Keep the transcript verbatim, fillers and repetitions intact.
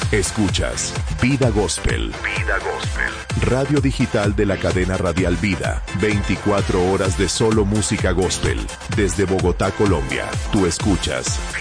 Escuchas Vida Gospel. Vida Gospel. Radio digital de la cadena radial Vida. veinticuatro horas de solo música gospel. Desde Bogotá, Colombia. Tú escuchas